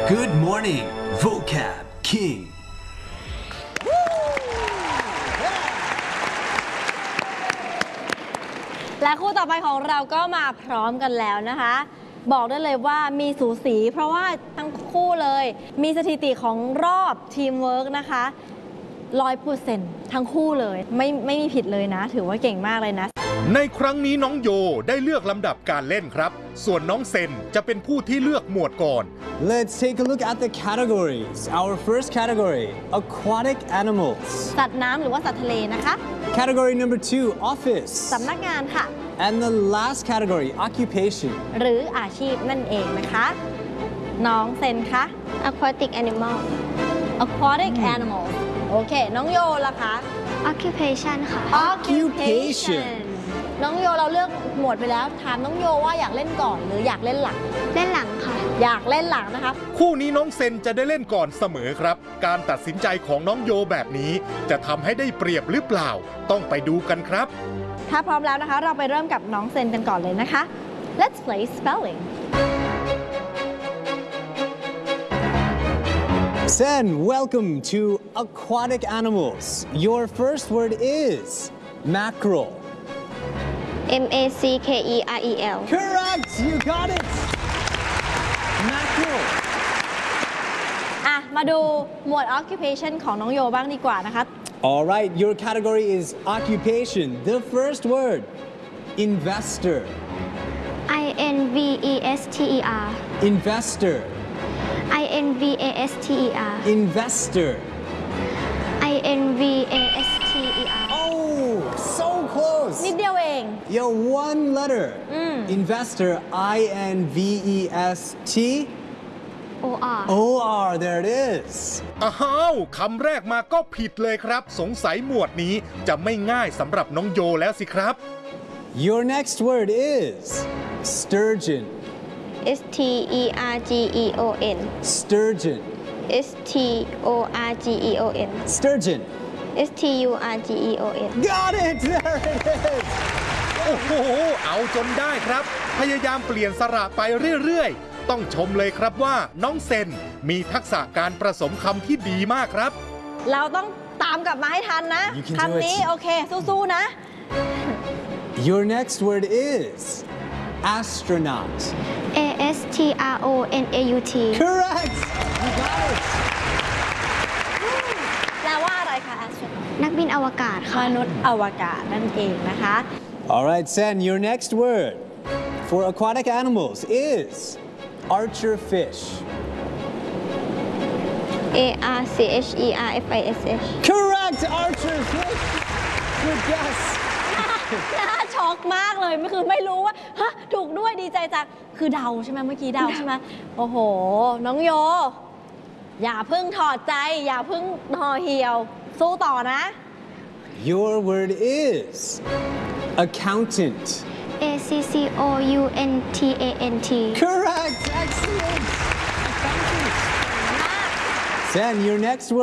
Good morning, vocab king. และคู่ต่อไปของเราก็มาพร้อมกันแล้วนะคะ บอกได้เลยว่ามีสูสีเพราะว่าทั้งคู่เลยมีสถิติของรอบทีมเวิร์กนะคะ 100% ทั้งคู่เลยไม่มีผิดเลยนะถือว่าเก่งมากเลยนะในครั้งนี้น้องโยได้เลือกลำดับการเล่นครับส่วนน้องเซนจะเป็นผู้ที่เลือกหมวดก่อน Let's take a look at the categories. Our first category, aquatic animals. สัตว์น้ำหรือว่าสัตว์ทะเลนะคะ Category number 2, office. สำนักงานค่ะ And the last category, occupation. หรืออาชีพนั่นเองนะคะน้องเซนคะ aquatic animal aquatic animals โอเคน้องโยล่ะคะ occupation ค่ะ occupation น้องโยเราเลือกหมวดไปแล้วถามน้องโยว่าอยากเล่นก่อนหรืออยากเล่นหลังเล่นหลังค่ะอยากเล่นหลังนะคะคู่นี้น้องเซนจะได้เล่นก่อนเสมอครับการตัดสินใจของน้องโยแบบนี้จะทำให้ได้เปรียบหรือเปล่าต้องไปดูกันครับถ้าพร้อมแล้วนะคะเราไปเริ่มกับน้องเซนกันก่อนเลยนะคะ Let's play spelling Sen, welcome to aquatic animals. Your first word is mackerel. mackerel Correct! You got it! Mackerel. อ่ะมาดูหมวด occupation ของน้องโยบ้างดีกว่านะคะ All right, your category is occupation. The first word, investor. invester Investor. invester Investor. invester Oh, so close. นิดเดียวเอง Yeah, one letter. Investor, I-N-V-E-S-T. or O-R, there it is. อ้าวคำแรกมาก็ผิดเลยครับสงสัยหมวดนี้จะไม่ง่ายสำหรับน้องโยแล้วสิครับ Your next word is sturgeon. sturgeon Sturgeon. sturgeon Sturgeon. sturgeon Got it! There it is. โอ้โหเอาจนได้ครับ พยายามเปลี่ยนสระไปเรื่อยๆต้องชมเลยครับว่าน้องเซนมีทักษะการผสมคำที่ดีมากครับเราต้องตามกลับมาให้ทันนะ You can do คำนี้ it. โอเคสู้ๆนะ Your next word is astronaut. astronaut Correct! You got it. แปลว่าอะไรคะ astronaut นักบินอวกาศมค่ะนุษย์อวกาศนั่นเองนะคะ All right, Sen, your next word for aquatic animals is archer fish. archerfish Correct! Archer fish. Good guess. น่าช็อกมากเลยไม่รู้ว่าฮะถูกด้วยดีใจจังคือเดาใช่ไหมเมื่อกี้เดาใช่ไหมโอ้โห น้องโย อย่าเพิ่งถอดใจอย่าเพิ่งห่อเหี่ยว สู้ต่อนะ Your word is accountant. accountant Correct! Excellent! Accountant. Sen, your next word